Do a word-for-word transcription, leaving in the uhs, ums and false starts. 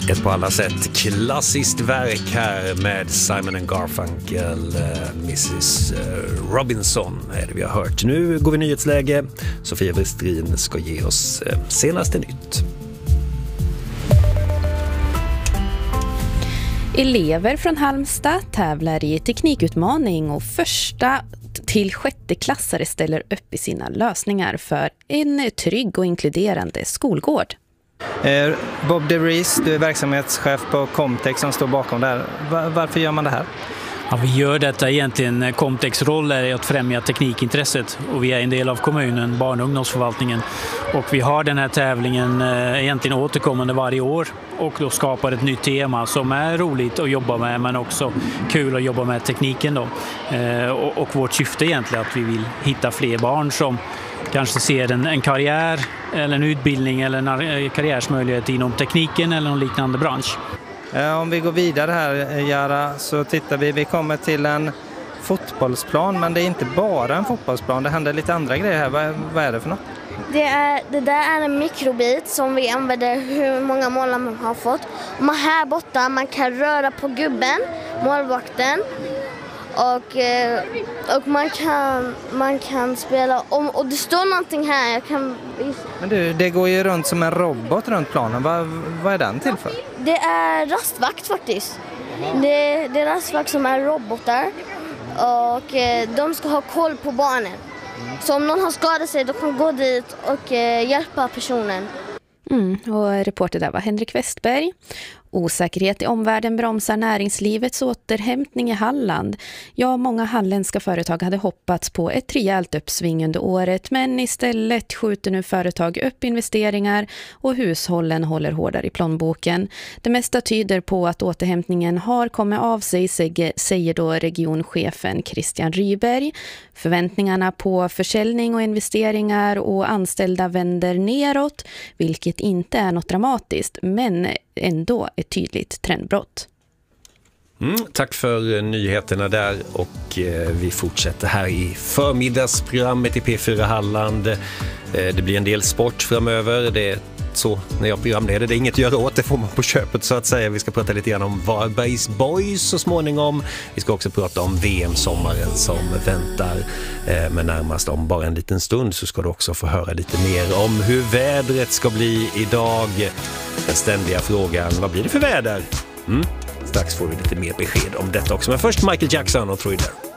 Ett på alla sätt klassiskt verk här med Simon and Garfunkel, missus Robinson är det vi har hört. Nu går vi nyhetsläge. Sofia Westrin ska ge oss senaste nytt. Elever från Halmstad tävlar i teknikutmaning och första till sjätte klassare ställer upp i sina lösningar för en trygg och inkluderande skolgård. Bob DeVries, du är verksamhetschef på Comtech som står bakom där. Varför gör man det här? Ja, vi gör detta egentligen. Comtechs roll är att främja teknikintresset och vi är en del av kommunen, barn- och ungdomsförvaltningen. Och vi har den här tävlingen egentligen återkommande varje år och då skapar ett nytt tema som är roligt att jobba med men också kul att jobba med tekniken då. Och, och vårt syfte är egentligen att vi vill hitta fler barn som kanske ser en, en karriär eller en utbildning eller en karriärsmöjlighet inom tekniken eller någon liknande bransch. Om vi går vidare här, Jara, så tittar vi, vi kommer till en fotbollsplan, men det är inte bara en fotbollsplan, det händer lite andra grejer här. Vad, vad är det för något? Det, är, det där är en mikrobit som vi använder hur många mål man har fått. Och man här borta, man kan röra på gubben, målvakten. Och, och man, kan, man kan spela om, och det står någonting här. Jag kan... Men du, det går ju runt som en robot runt planen. Vad, vad är den till för? Det är rastvakt faktiskt. Det, det är rastvakt som är robotar. Och de ska ha koll på barnen. Så om någon har skadat sig, då kan gå dit och hjälpa personen. Mm, och reporter där var Henrik Westberg. Osäkerhet i omvärlden bromsar näringslivets återhämtning i Halland. Ja, många halländska företag hade hoppats på ett rejält uppsving under året, men istället skjuter nu företag upp investeringar och hushållen håller hårdare i plånboken. Det mesta tyder på att återhämtningen har kommit av sig, säger då regionchefen Christian Ryberg. Förväntningarna på försäljning och investeringar och anställda vänder neråt, vilket inte är något dramatiskt, men ändå ett tydligt trendbrott. Mm, tack för nyheterna där och eh, vi fortsätter här i förmiddagsprogrammet i P fyra Halland. Eh, det blir en del sport framöver, det är så när jag programleder, det är inget att göra åt, det får man på köpet så att säga. Vi ska prata lite grann om Varbergs Boys så småningom. Vi ska också prata om V M-sommaren som väntar. Eh, men närmast om bara en liten stund så ska du också få höra lite mer om hur vädret ska bli idag. Den ständiga frågan, vad blir det för väder? Mm. Strax får vi lite mer besked om detta också. Men först Michael Jackson och Thriller.